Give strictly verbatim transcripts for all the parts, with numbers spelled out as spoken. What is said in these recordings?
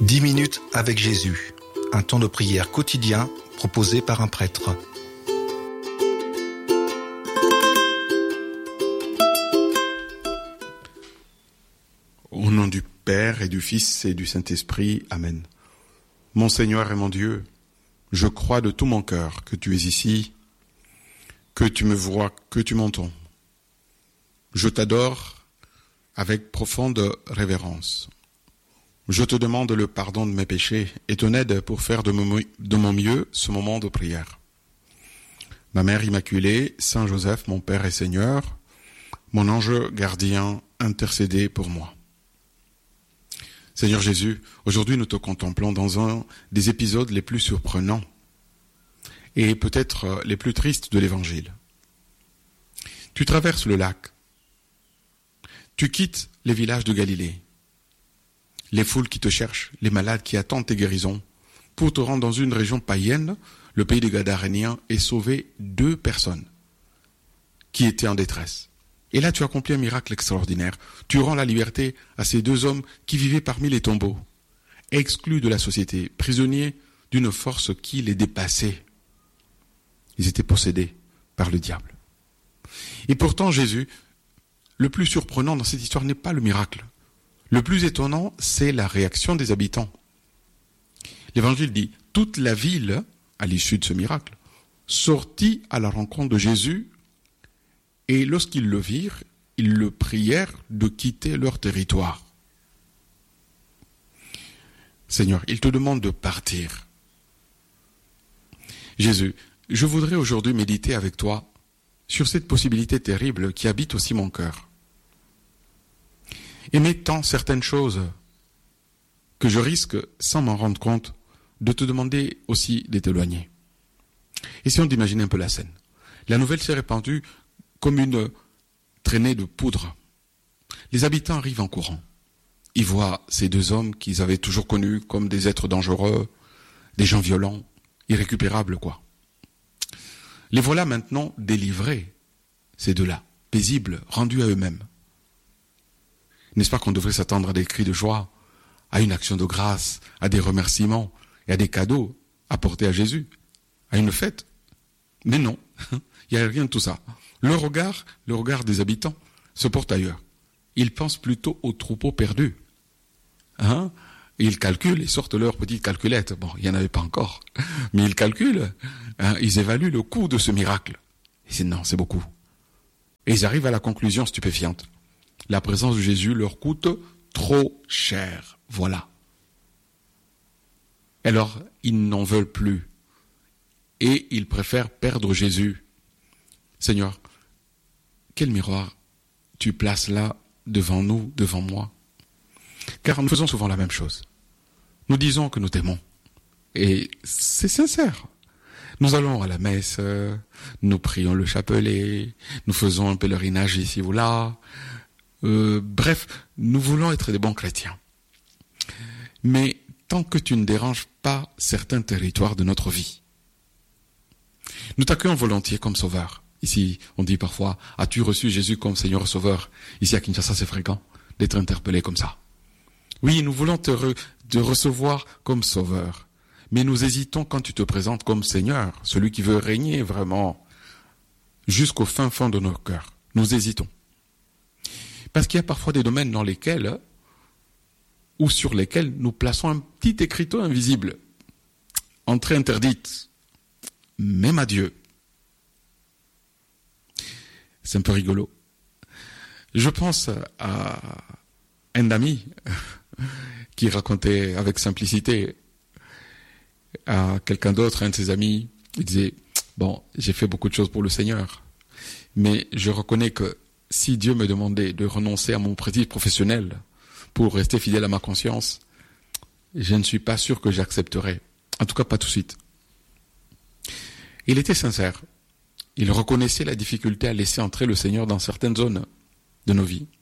dix minutes avec Jésus, un temps de prière quotidien proposé par un prêtre. Au nom du Père et du Fils et du Saint-Esprit, Amen. Mon Seigneur et mon Dieu, je crois de tout mon cœur que tu es ici, que tu me vois, que tu m'entends. Je t'adore avec profonde révérence. Je te demande le pardon de mes péchés et ton aide pour faire de mon, de mon mieux ce moment de prière. Ma Mère Immaculée, Saint Joseph, mon Père et Seigneur, mon ange gardien, intercédez pour moi. Seigneur Jésus, aujourd'hui nous te contemplons dans un des épisodes les plus surprenants et peut-être les plus tristes de l'Évangile. Tu traverses le lac, tu quittes les villages de Galilée, les foules qui te cherchent, les malades qui attendent tes guérisons, pour te rendre dans une région païenne, le pays des Gadaréniens, et sauver deux personnes qui étaient en détresse. Et là, tu accomplis un miracle extraordinaire. Tu rends la liberté à ces deux hommes qui vivaient parmi les tombeaux, exclus de la société, prisonniers d'une force qui les dépassait. Ils étaient possédés par le diable. Et pourtant, Jésus, le plus surprenant dans cette histoire n'est pas le miracle. Le plus étonnant, c'est la réaction des habitants. L'Évangile dit, toute la ville, à l'issue de ce miracle, sortit à la rencontre de Jésus, et lorsqu'ils le virent, ils le prièrent de quitter leur territoire. Seigneur, il te demande de partir. Jésus, je voudrais aujourd'hui méditer avec toi sur cette possibilité terrible qui habite aussi mon cœur. Aimer tant certaines choses que je risque, sans m'en rendre compte, de te demander aussi de t'éloigner. Essayons d'imaginer un peu la scène. La nouvelle s'est répandue comme une traînée de poudre. Les habitants arrivent en courant. Ils voient ces deux hommes qu'ils avaient toujours connus comme des êtres dangereux, des gens violents, irrécupérables, quoi. Les voilà maintenant délivrés, ces deux-là, paisibles, rendus à eux-mêmes. N'est-ce pas qu'on devrait s'attendre à des cris de joie, à une action de grâce, à des remerciements et à des cadeaux apportés à Jésus, à une fête? Mais non, il n'y a rien de tout ça. Le regard, le regard des habitants se porte ailleurs. Ils pensent plutôt aux troupeaux perdus. Hein? Ils calculent, ils sortent leur petite calculette. Bon, il n'y en avait pas encore, mais ils calculent. Hein? Ils évaluent le coût de ce miracle. Ils disent non, c'est beaucoup. Et ils arrivent à la conclusion stupéfiante. La présence de Jésus leur coûte trop cher. Voilà. Alors, ils n'en veulent plus. Et ils préfèrent perdre Jésus. Seigneur, quel miroir tu places là devant nous, devant moi? Car nous faisons souvent la même chose. Nous disons que nous t'aimons. Et c'est sincère. Nous allons à la messe, nous prions le chapelet, nous faisons un pèlerinage ici ou là. Euh, bref, nous voulons être des bons chrétiens. Mais tant que tu ne déranges pas certains territoires de notre vie, nous t'accueillons volontiers comme sauveur. Ici, on dit parfois, as-tu reçu Jésus comme Seigneur Sauveur? Ici à Kinshasa, c'est fréquent d'être interpellé comme ça. Oui, nous voulons te, re, te recevoir comme Sauveur. Mais nous hésitons quand tu te présentes comme Seigneur, celui qui veut régner vraiment jusqu'au fin fond de nos cœurs. Nous hésitons. Parce qu'il y a parfois des domaines dans lesquels, ou sur lesquels, nous plaçons un petit écriteau invisible. Entrée interdite, même à Dieu. C'est un peu rigolo. Je pense à un ami qui racontait avec simplicité à quelqu'un d'autre, un de ses amis. Il disait, bon, j'ai fait beaucoup de choses pour le Seigneur, mais je reconnais que si Dieu me demandait de renoncer à mon prestige professionnel pour rester fidèle à ma conscience, je ne suis pas sûr que j'accepterais. En tout cas, pas tout de suite. Il était sincère. Il reconnaissait la difficulté à laisser entrer le Seigneur dans certaines zones de nos vies.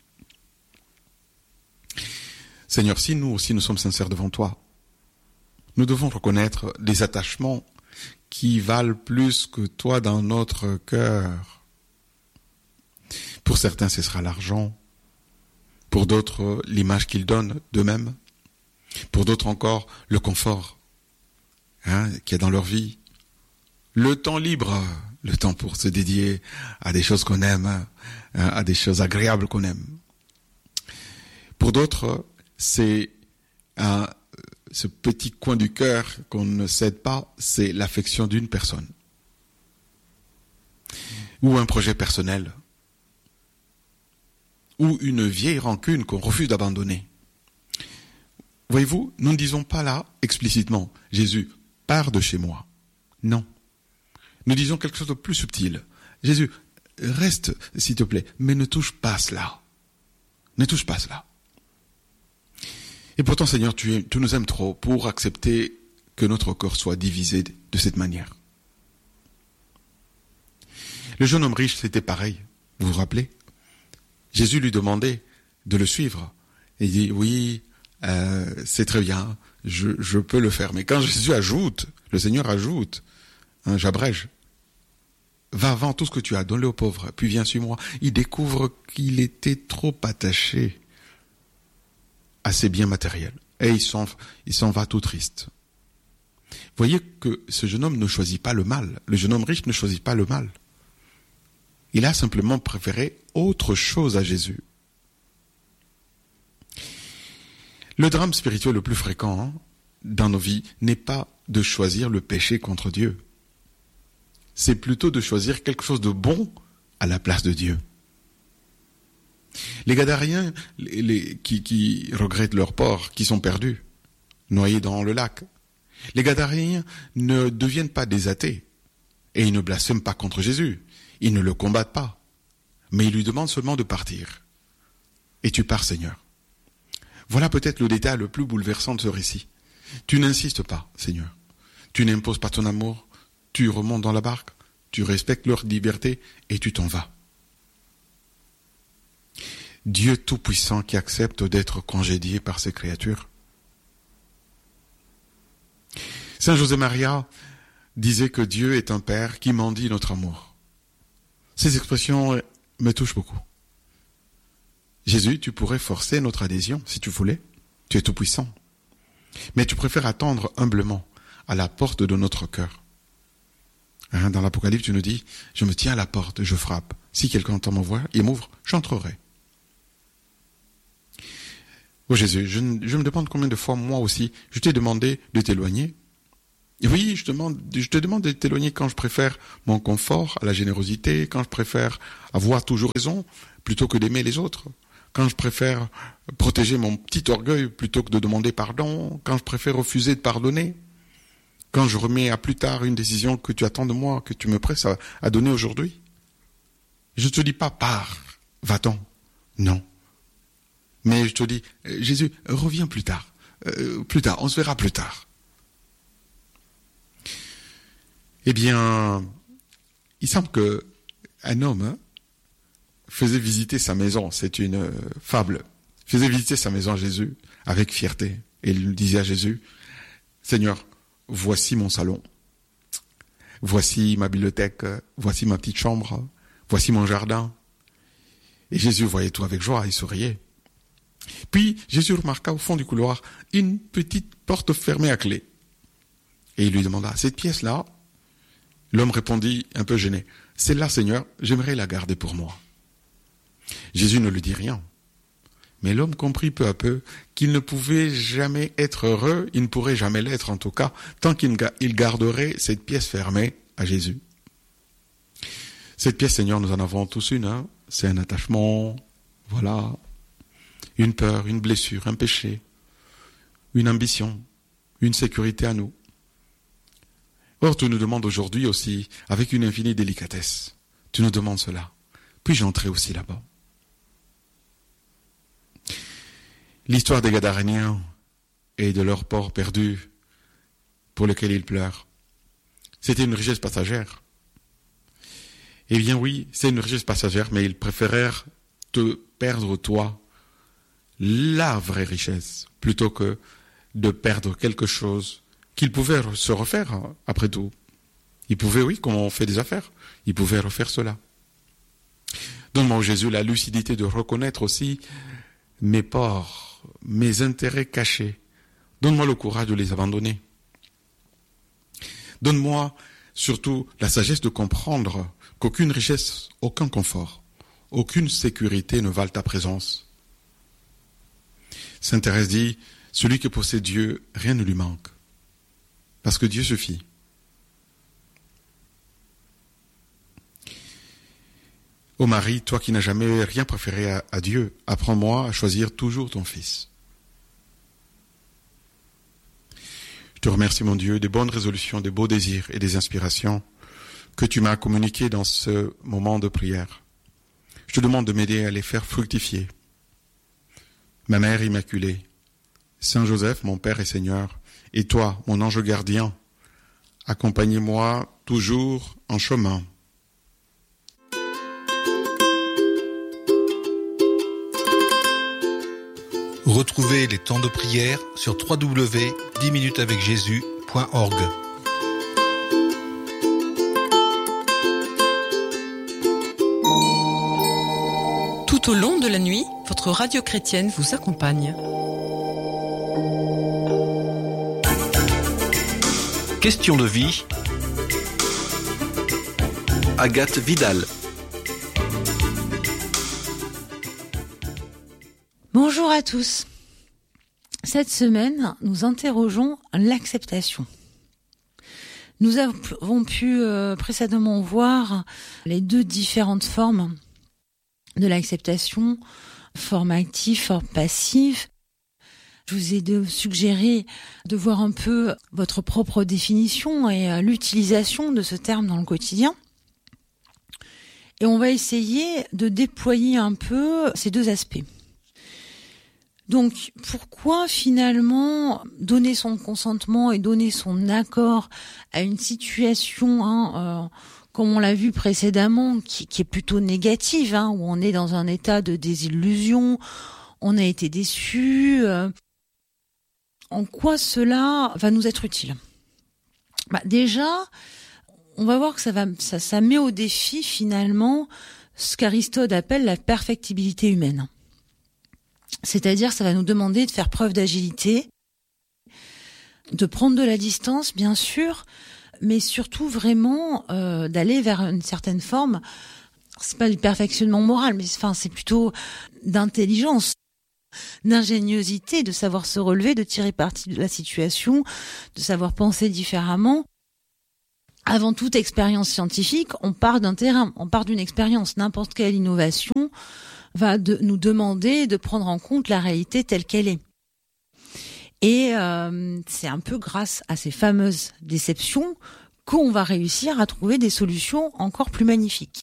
Seigneur, si nous aussi nous sommes sincères devant toi, nous devons reconnaître des attachements qui valent plus que toi dans notre cœur. Pour certains, ce sera l'argent. Pour d'autres, l'image qu'ils donnent d'eux-mêmes. Pour d'autres encore, le confort hein, qu'il y a dans leur vie. Le temps libre, le temps pour se dédier à des choses qu'on aime, hein, à des choses agréables qu'on aime. Pour d'autres, c'est un, ce petit coin du cœur qu'on ne cède pas, c'est l'affection d'une personne. Ou un projet personnel. Ou une vieille rancune qu'on refuse d'abandonner. Voyez-vous, nous ne disons pas là, explicitement, Jésus, pars de chez moi. Non. Nous disons quelque chose de plus subtil. Jésus, reste, s'il te plaît, mais ne touche pas cela. Ne touche pas cela. Et pourtant, Seigneur, tu, tu nous aimes trop pour accepter que notre corps soit divisé de cette manière. Le jeune homme riche, c'était pareil. Vous vous rappelez? Jésus lui demandait de le suivre. Et il dit, oui, euh, c'est très bien, je, je peux le faire. Mais quand Jésus ajoute, le Seigneur ajoute, hein, j'abrège, va vends tout ce que tu as, donne-le aux pauvres, puis viens sur moi. Il découvre qu'il était trop attaché à ses biens matériels. Et il s'en, il s'en va tout triste. Voyez que ce jeune homme ne choisit pas le mal. Le jeune homme riche ne choisit pas le mal. Il a simplement préféré autre chose à Jésus. Le drame spirituel le plus fréquent hein, dans nos vies n'est pas de choisir le péché contre Dieu. C'est plutôt de choisir quelque chose de bon à la place de Dieu. Les Gadariens les, les, qui, qui regrettent leur port, qui sont perdus, noyés dans le lac, les Gadariens ne deviennent pas des athées et ils ne blasphèment pas contre Jésus. Ils ne le combattent pas, mais ils lui demandent seulement de partir. Et tu pars, Seigneur. Voilà peut-être le détail le plus bouleversant de ce récit. Tu n'insistes pas, Seigneur. Tu n'imposes pas ton amour, tu remontes dans la barque, tu respectes leur liberté et tu t'en vas. Dieu Tout-Puissant qui accepte d'être congédié par ses créatures. Saint José Maria disait que Dieu est un Père qui mendie notre amour. Ces expressions me touchent beaucoup. Jésus, tu pourrais forcer notre adhésion, si tu voulais. Tu es tout puissant. Mais tu préfères attendre humblement à la porte de notre cœur. Hein, dans l'Apocalypse, tu nous dis, je me tiens à la porte, je frappe. Si quelqu'un entend ma voix, il m'ouvre, j'entrerai. Oh Jésus, je, je me demande combien de fois, moi aussi, je t'ai demandé de t'éloigner. Oui, je, demande, je te demande de t'éloigner quand je préfère mon confort à la générosité, quand je préfère avoir toujours raison plutôt que d'aimer les autres, quand je préfère protéger mon petit orgueil plutôt que de demander pardon, quand je préfère refuser de pardonner, quand je remets à plus tard une décision que tu attends de moi, que tu me presses à, à donner aujourd'hui. Je ne te dis pas pars, va-t'en, non. Mais je te dis, Jésus, reviens plus tard, euh, plus tard, on se verra plus tard. Eh bien, il semble que un homme hein, faisait visiter sa maison, c'est une euh, fable, faisait visiter sa maison à Jésus avec fierté. Et il disait à Jésus, Seigneur, voici mon salon, voici ma bibliothèque, voici ma petite chambre, voici mon jardin. Et Jésus voyait tout avec joie, il souriait. Puis Jésus remarqua au fond du couloir une petite porte fermée à clé. Et il lui demanda, cette pièce-là, l'homme répondit, un peu gêné, « Celle-là, Seigneur, j'aimerais la garder pour moi. » Jésus ne lui dit rien. Mais l'homme comprit peu à peu qu'il ne pouvait jamais être heureux, il ne pourrait jamais l'être en tout cas, tant qu'il garderait cette pièce fermée à Jésus. Cette pièce, Seigneur, nous en avons tous une. Hein. C'est un attachement, voilà, une peur, une blessure, un péché, une ambition, une sécurité à nous. Or, tu nous demandes aujourd'hui aussi, avec une infinie délicatesse, tu nous demandes cela. Puis-je entrer aussi là-bas? L'histoire des Gadaréniens et de leur port perdu pour lequel ils pleurent, c'était une richesse passagère. Eh bien oui, c'est une richesse passagère, mais ils préférèrent te perdre toi, la vraie richesse, plutôt que de perdre quelque chose qu'ils pouvaient se refaire, après tout. Ils pouvaient, oui, comme on fait des affaires, ils pouvaient refaire cela. Donne-moi, oh Jésus, la lucidité de reconnaître aussi mes ports, mes intérêts cachés, Donne-moi le courage de les abandonner. Donne-moi surtout la sagesse de comprendre qu'aucune richesse, aucun confort, aucune sécurité ne valent ta présence. Sainte Thérèse dit, celui qui possède Dieu, rien ne lui manque, parce que Dieu suffit. Ô Marie, toi qui n'as jamais rien préféré à, à Dieu, apprends-moi à choisir toujours ton Fils. Je te remercie, mon Dieu, des bonnes résolutions, des beaux désirs et des inspirations que tu m'as communiqués dans ce moment de prière. Je te demande de m'aider à les faire fructifier. Ma Mère Immaculée, Saint Joseph, mon Père et Seigneur, et toi, mon ange gardien, accompagnez-moi toujours en chemin. Retrouvez les temps de prière sur w w w point dix minutes avec jésus point org. Tout au long de la nuit, votre radio chrétienne vous accompagne. Question de vie. Agathe Vidal. Bonjour à tous. Cette semaine, nous interrogeons l'acceptation. Nous avons pu euh, précédemment voir les deux différentes formes de l'acceptation, forme active, forme passive. Je vous ai de suggéré de voir un peu votre propre définition et euh, l'utilisation de ce terme dans le quotidien. Et on va essayer de déployer un peu ces deux aspects. Donc, pourquoi finalement donner son consentement et donner son accord à une situation, hein, euh, comme on l'a vu précédemment, qui, qui est plutôt négative, hein, où on est dans un état de désillusion, on a été déçu. Euh, en quoi cela va nous être utile ? Bah, déjà, on va voir que ça va, ça, ça met au défi finalement ce qu'Aristote appelle la perfectibilité humaine. C'est-à-dire, ça va nous demander de faire preuve d'agilité, de prendre de la distance, bien sûr, mais surtout vraiment euh, d'aller vers une certaine forme. C'est pas du perfectionnement moral, mais enfin, c'est plutôt d'intelligence, d'ingéniosité, de savoir se relever, de tirer parti de la situation, de savoir penser différemment. Avant toute expérience scientifique, on part d'un terrain, on part d'une expérience. N'importe quelle innovation va de, nous demander de prendre en compte la réalité telle qu'elle est. Et euh, c'est un peu grâce à ces fameuses déceptions qu'on va réussir à trouver des solutions encore plus magnifiques.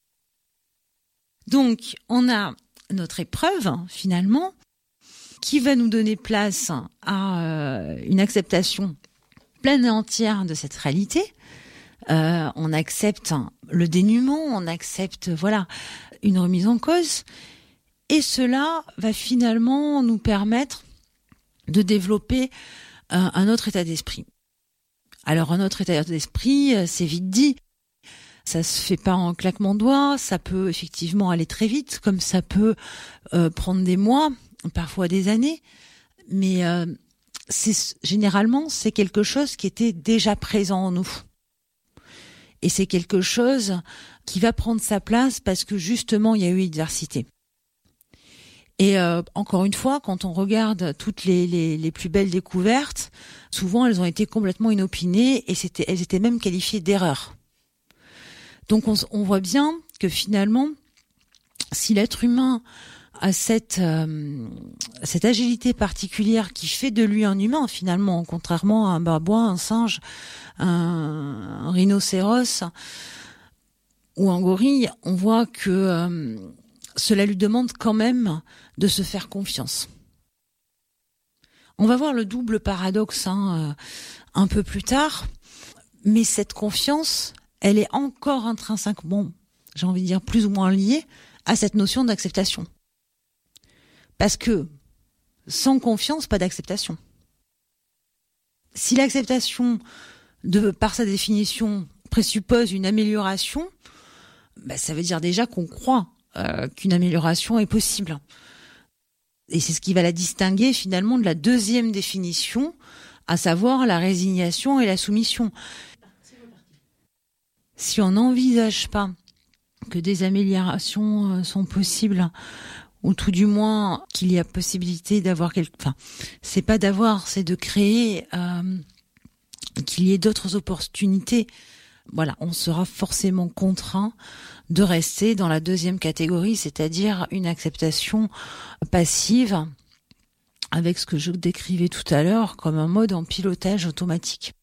Donc, on a notre épreuve, finalement, qui va nous donner place à euh, une acceptation pleine et entière de cette réalité. Euh, on accepte le dénuement, on accepte, voilà, une remise en cause, et cela va finalement nous permettre de développer un, un autre état d'esprit. Alors un autre état d'esprit, c'est vite dit, ça se fait pas en claquement de doigts, ça peut effectivement aller très vite, comme ça peut euh, prendre des mois, parfois des années, mais euh, c'est généralement c'est quelque chose qui était déjà présent en nous. Et c'est quelque chose qui va prendre sa place parce que justement il y a eu adversité. Et euh, encore une fois, quand on regarde toutes les, les, les plus belles découvertes, souvent elles ont été complètement inopinées et c'était, elles étaient même qualifiées d'erreurs. Donc on, on voit bien que finalement, si l'être humain a cette, euh, cette agilité particulière qui fait de lui un humain finalement, contrairement à un babouin, un singe, un, un rhinocéros ou un gorille, on voit que euh, cela lui demande quand même de se faire confiance. On va voir le double paradoxe hein, euh, un peu plus tard, mais cette confiance, elle est encore intrinsèquement, j'ai envie de dire plus ou moins liée à cette notion d'acceptation. Parce que sans confiance, pas d'acceptation. Si l'acceptation, de, par sa définition, présuppose une amélioration, bah, ça veut dire déjà qu'on croit euh, qu'une amélioration est possible. Et c'est ce qui va la distinguer finalement de la deuxième définition, à savoir la résignation et la soumission. Si on n'envisage pas que des améliorations sont possibles, ou tout du moins qu'il y a possibilité d'avoir quelque, enfin, c'est pas d'avoir, c'est de créer, euh, qu'il y ait d'autres opportunités. Voilà, on sera forcément contraint de rester dans la deuxième catégorie, c'est-à-dire une acceptation passive, avec ce que je décrivais tout à l'heure comme un mode en pilotage automatique.